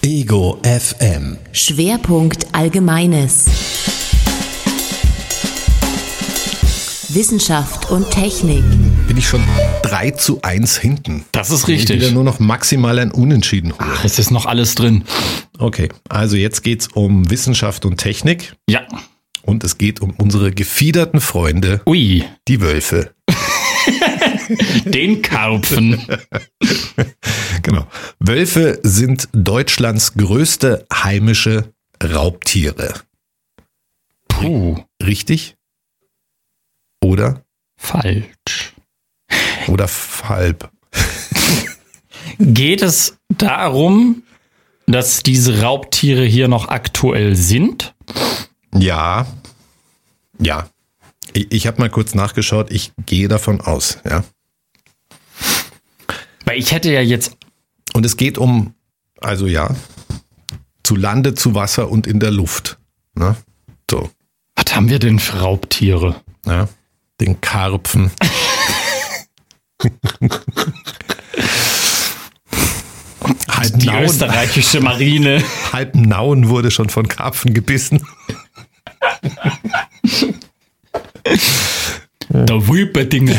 Ego FM. Schwerpunkt Allgemeines. Wissenschaft und Technik. Bin ich schon 3:1 hinten. Das ist Ich will richtig. nur noch maximal ein Unentschieden holen. Ach, es ist noch alles drin. Okay, also jetzt geht's um Wissenschaft und Technik Ja. und es geht um unsere gefiederten Freunde, Ui, die Wölfe. den Karpfen. Genau. Wölfe sind Deutschlands größte heimische Raubtiere. Puh, Richtig? Oder? falsch. Oder falb? Geht es darum, dass diese Raubtiere hier noch aktuell sind? Ja. Ja. Ich habe mal kurz nachgeschaut. Ich gehe davon aus, ja. Weil ich hätte ja jetzt... Und es geht um, also ja, zu Lande, zu Wasser und in der Luft. Ne? So, Was haben wir denn für Raubtiere? ja. Den Karpfen. Die österreichische Marine. Halb Nauen wurde schon von Karpfen gebissen. Der Wülperdinger.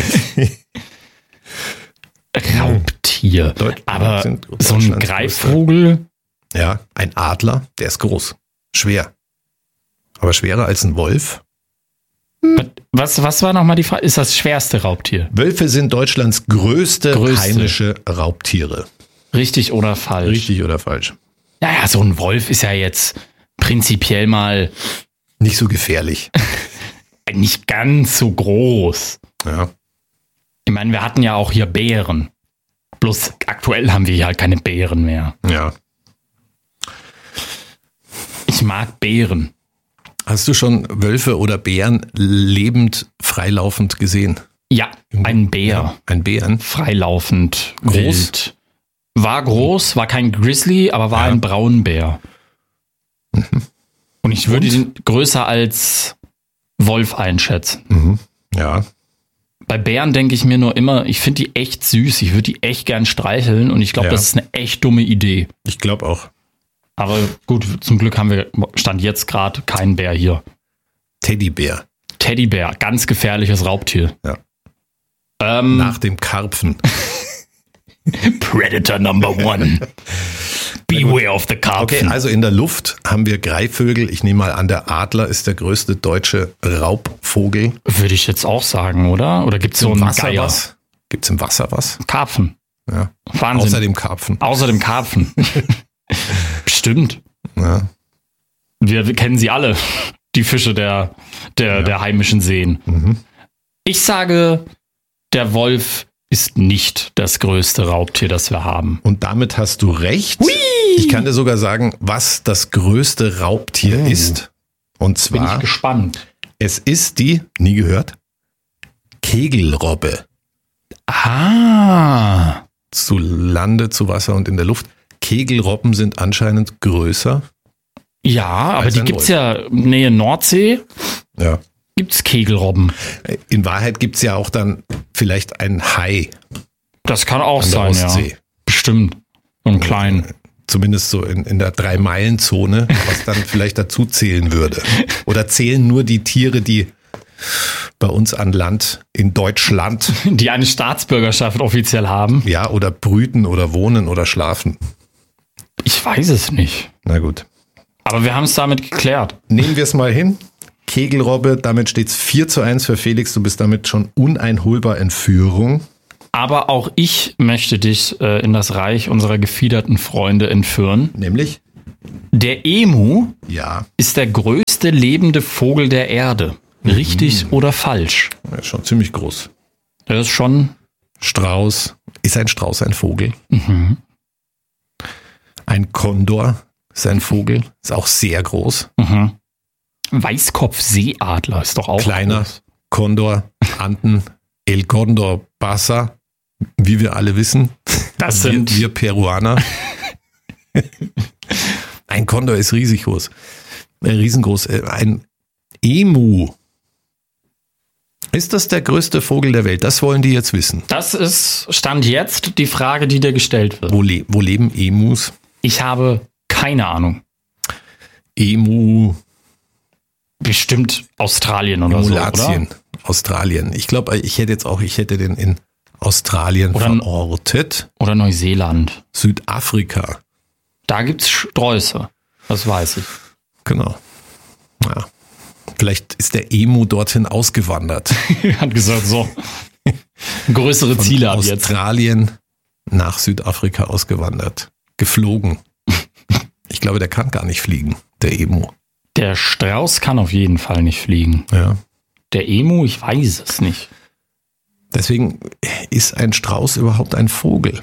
Raubtier. Aber sind so ein Deutschlands Greifvogel, Ja, ein Adler, der ist groß. Schwer. Aber schwerer als ein Wolf. was war nochmal die Frage? Ist das schwerste Raubtier? Wölfe sind Deutschlands größte heimische Raubtiere. Richtig oder falsch? Richtig oder falsch? Naja, so ein Wolf ist ja jetzt prinzipiell mal Nicht so gefährlich. nicht ganz so groß. Ja. Ich meine, wir hatten ja auch hier Bären. Bloß aktuell haben wir hier halt keine Bären mehr. Ja. Ich mag Bären. Hast du schon Wölfe oder Bären lebend freilaufend gesehen? Ja, ein Bär. Ja, ein Bären. Freilaufend. Groß? Wild. War groß, war kein Grizzly, aber war Ja. ein Braunbär. Und ich würde ihn größer als Wolf einschätzen. Ja. Bei Bären denke ich mir nur immer, ich finde die echt süß. Ich würde die echt gern streicheln und ich glaube, Ja. das ist eine echt dumme Idee. Ich glaube auch. Aber gut, zum Glück haben wir, stand jetzt gerade kein Bär hier. Teddybär. Teddybär, ganz gefährliches Raubtier. Ja. Ähm, Nach dem Karpfen. Predator Number 1. Beware of the Okay, Karpfen. also in der Luft haben wir Greifvögel. Ich nehme mal an, der Adler ist der größte deutsche Raubvogel. Würde ich jetzt auch sagen, oder? Oder gibt es so einen Geier? was? Gibt es im Wasser was? Karpfen. Ja. Wahnsinn. Außer dem Karpfen. Außer dem Karpfen. Stimmt. Ja. Wir kennen sie alle. Die Fische der heimischen Seen. Mhm. Ich sage, der Wolf ist nicht das größte Raubtier, das wir haben. Und damit hast du recht. Hui! Ich kann dir sogar sagen, was das größte Raubtier ist. Und Bin ich zwar, gespannt. es ist die, nie gehört, Kegelrobbe. Ah. Zu Lande, zu Wasser und in der Luft. Kegelrobben sind anscheinend größer. Ja, aber Als die ein gibt's Wolf. ja Nähe Nordsee. Ja. Gibt's Kegelrobben. In Wahrheit gibt es ja auch dann vielleicht einen Hai Das kann auch an der sein, ja. Ostsee. Bestimmt. So einen kleinen. Zumindest so in der 3-Meilen-Zone, was dann vielleicht dazu zählen würde. Oder zählen nur die Tiere, die bei uns an Land in Deutschland, Die eine Staatsbürgerschaft offiziell haben. ja, oder brüten oder wohnen oder schlafen. Ich weiß es nicht. Na gut. Aber wir haben es damit geklärt. Nehmen wir es mal hin. Kegelrobbe, damit steht es 4:1 für Felix. Du bist damit schon uneinholbar in Führung. Aber auch ich möchte dich in das Reich unserer gefiederten Freunde entführen. Nämlich? Der Emu Ja, ist der größte lebende Vogel der Erde. Richtig oder falsch? er ist schon ziemlich groß. Das ist schon... Strauß. Ist ein Strauß ein Vogel? Ein Kondor ist ein Vogel. Ist auch sehr groß. Weißkopfseeadler ist doch auch Kleiner groß. Kondor, Anden, El Condor Pasa, wie wir alle wissen. Das sind... wir Peruaner. Ein Kondor ist riesig groß. Riesengroß. Ein Emu. Ist das der größte Vogel der Welt? Das wollen die jetzt wissen. Das ist Stand jetzt die Frage, die dir gestellt wird. Wo leben Emus? Ich habe Keine Ahnung. Emu. Bestimmt Australien oder so, Emulatien. oder? Australien. Ich glaube, ich hätte den in Australien verortet. Oder Neuseeland. Südafrika. Da gibt's Sträuße. Das weiß ich. Genau. Ja. Vielleicht ist der Emu dorthin ausgewandert. Hat gesagt, so. Größere Ziele ab jetzt. Australien nach Südafrika ausgewandert. Geflogen. Ich glaube, der kann gar nicht fliegen, der Emu. Der Strauß kann auf jeden Fall nicht fliegen. Ja. Der Emu, ich weiß es nicht. Deswegen ist ein Strauß überhaupt ein Vogel.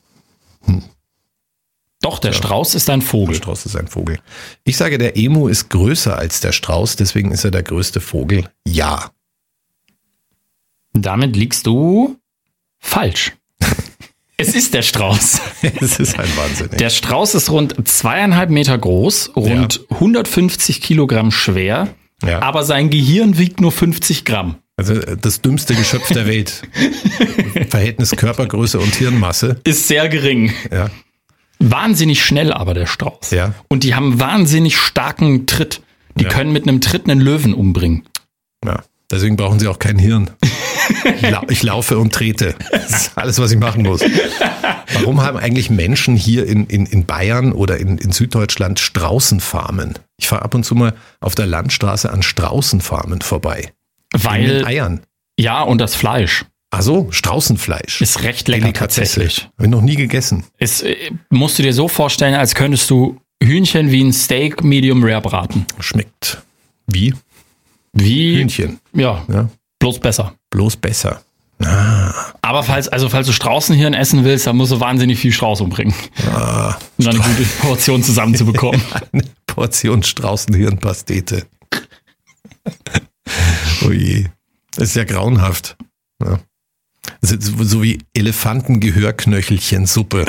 Doch, der Strauß ist ein Vogel. Der Strauß ist ein Vogel. Ich sage, der Emu ist größer als der Strauß, deswegen ist er der größte Vogel. Ja. Damit liegst du falsch. Es ist der Strauß. Es ist ein Wahnsinn. Der Strauß ist rund 2,5 Meter groß, rund 150 Kilogramm schwer, aber sein Gehirn wiegt nur 50 Gramm. Also das dümmste Geschöpf der Welt. Verhältnis Körpergröße und Hirnmasse. Ist sehr gering. Ja. Wahnsinnig schnell aber der Strauß. Ja. Und die haben wahnsinnig starken Tritt. Die können mit einem Tritt einen Löwen umbringen. Ja. Deswegen brauchen sie auch kein Hirn. Ich laufe und trete. Das ist alles, was ich machen muss. Warum haben eigentlich Menschen hier in Bayern oder in Süddeutschland Straußenfarmen? Ich fahre ab und zu mal auf der Landstraße an Straußenfarmen vorbei. Weil, mit Eiern. Ja, und das Fleisch. Ach so, Straußenfleisch. Ist recht lecker tatsächlich. Habe ich noch nie gegessen. Es musst du dir so vorstellen, als könntest du Hühnchen wie ein Steak Medium Rare braten. Schmeckt wie Wie Hühnchen. Ja, bloß besser. Bloß besser. Aber falls du Straußenhirn essen willst, dann musst du wahnsinnig viel Strauß umbringen. Um dann eine gute Portion zusammenzubekommen. Eine Portion Straußenhirnpastete. Oh je. Das ist ja grauenhaft. Ja. Das ist so wie Elefantengehörknöchelchen-Suppe.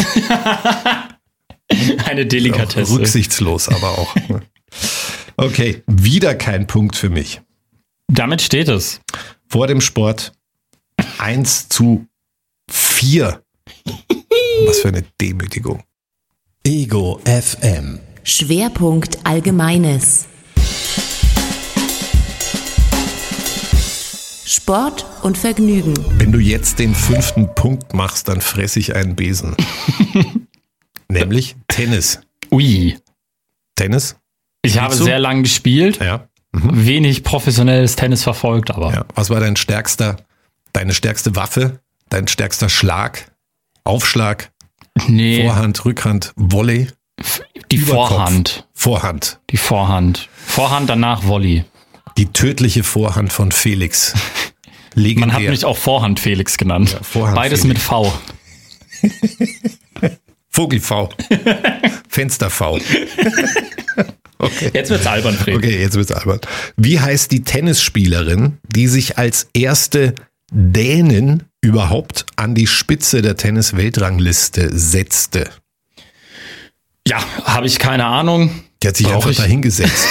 Eine Delikatesse. Auch rücksichtslos, aber auch. Okay, wieder kein Punkt für mich. Damit steht es. Vor dem Sport 1:4. Was für eine Demütigung. Ego FM. Schwerpunkt Allgemeines. Sport und Vergnügen. Wenn du jetzt den 5. Punkt machst, dann fresse ich einen Besen. Nämlich Tennis. Ui. Tennis? Ich habe sehr lang gespielt. Ja. Wenig professionelles Tennis verfolgt, aber. Ja. Was war deine stärkste Waffe? Dein stärkster Schlag? Aufschlag? Nee. Vorhand, Rückhand, Volley? Die Überkopf. Vorhand. Vorhand. Die Vorhand. Vorhand, danach Volley. Die tödliche Vorhand von Felix. Legendär. Man hat mich auch Vorhand Felix genannt. Ja, Vorhand Beides Felix. mit V. Vogel V. Fenster V. Okay. Jetzt wird's albern, Fred. Okay, jetzt wird's albern. Wie heißt die Tennisspielerin, die sich als erste Dänin überhaupt an die Spitze der Tennis-Weltrangliste setzte? Ja, habe ich keine Ahnung. Die hat sich Brauch einfach ich? dahingesetzt.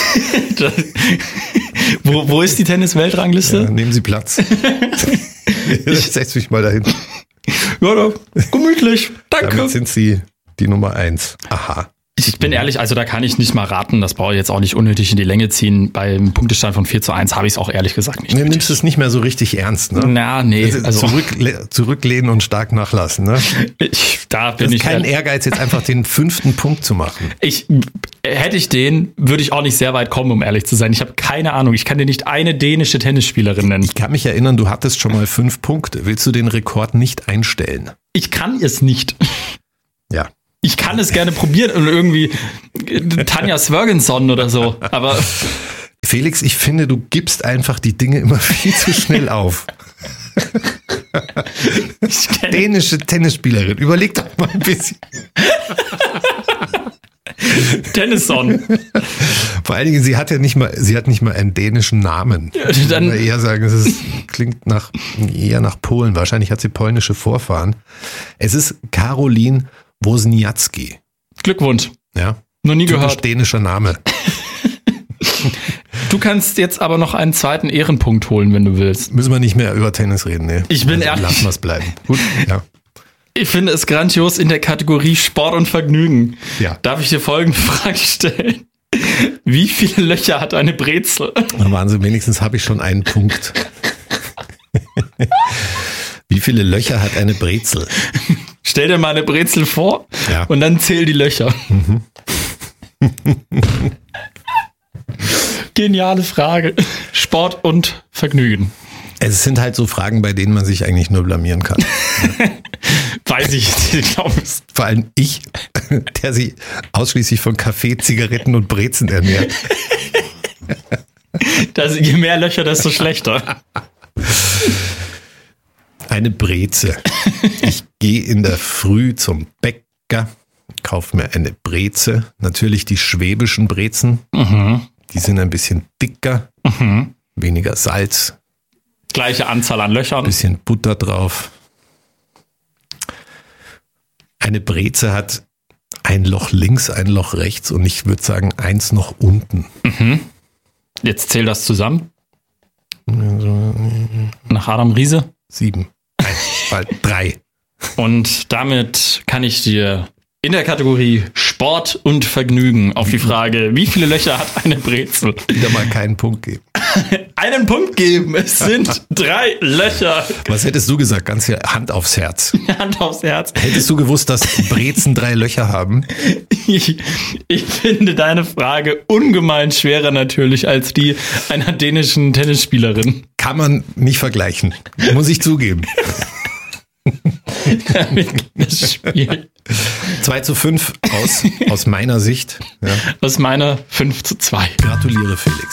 Wo ist die Tennis-Weltrangliste? Ja, nehmen Sie Platz. Ich setz mich mal dahin. Ja, gemütlich. Danke. Damit sind Sie die Nummer 1. Aha. Ich bin ehrlich, also da kann ich nicht mal raten. Das brauche ich jetzt auch nicht unnötig in die Länge ziehen. Beim Punktestand von 4:1 habe ich es auch ehrlich gesagt nicht Du nötig. nimmst es nicht mehr so richtig ernst, ne? Na, nee. Also, Zurücklehnen und stark nachlassen, ne? da Das bin ist ich kein Ehrgeiz, jetzt einfach den 5. Punkt zu machen. Hätte ich den, würde ich auch nicht sehr weit kommen, um ehrlich zu sein. Ich habe keine Ahnung. Ich kann dir nicht eine dänische Tennisspielerin nennen. Ich kann mich erinnern, du hattest schon mal 5 Punkte. Willst du den Rekord nicht einstellen? Ich kann es nicht. Ja. Ich kann es gerne probieren und irgendwie Tanja Svergensson oder so. Aber Felix, ich finde, du gibst einfach die Dinge immer viel zu schnell auf. Dänische Tennisspielerin, überleg doch mal ein bisschen. Tennisson. Vor allen Dingen, sie hat nicht mal einen dänischen Namen. Ich würde eher sagen, klingt eher nach Polen. Wahrscheinlich hat sie polnische Vorfahren. Es ist Caroline Wozniacki. Glückwunsch. Ja. Noch nie Typisch gehört. dänischer Name. Du kannst jetzt aber noch einen zweiten Ehrenpunkt holen, wenn du willst. Müssen wir nicht mehr über Tennis reden, ne? Ich bin ehrlich. Lassen wir es bleiben. Gut, ja. Ich finde es grandios in der Kategorie Sport und Vergnügen. Ja. Darf ich dir folgende Frage stellen? Wie viele Löcher hat eine Brezel? Wahnsinn, wenigstens habe ich schon einen Punkt. Wie viele Löcher hat eine Brezel? Stell dir mal eine Brezel vor und dann zähl die Löcher. Mhm. Geniale Frage. Sport und Vergnügen. Es sind halt so Fragen, bei denen man sich eigentlich nur blamieren kann. Weiß ich, glaube ich. Vor allem ich, der sich ausschließlich von Kaffee, Zigaretten und Brezen ernährt. Je mehr Löcher, desto schlechter. Eine Breze. Ich gehe in der Früh zum Bäcker, kaufe mir eine Breze. Natürlich die schwäbischen Brezen. Mhm. Die sind ein bisschen dicker, weniger Salz. Gleiche Anzahl an Löchern. Bisschen Butter drauf. Eine Breze hat ein Loch links, ein Loch rechts und ich würde sagen, eins noch unten. Mhm. Jetzt zähl das zusammen. Nach Adam Riese? 7. Nein, bald 3. Und damit kann ich dir in der Kategorie Sport und Vergnügen auf die Frage, wie viele Löcher hat eine Brezel? Wieder mal keinen Punkt geben. Einen Punkt geben, es sind 3 Löcher. Was hättest du gesagt? Ganz hier Hand aufs Herz. Hand aufs Herz. Hättest du gewusst, dass Brezen 3 Löcher haben? Ich finde deine Frage ungemein schwerer natürlich als die einer dänischen Tennisspielerin. Kann man nicht vergleichen, muss ich zugeben. Das Spiel. 2:5 aus meiner Sicht. Ja. Aus meiner 5:2. Gratuliere, Felix.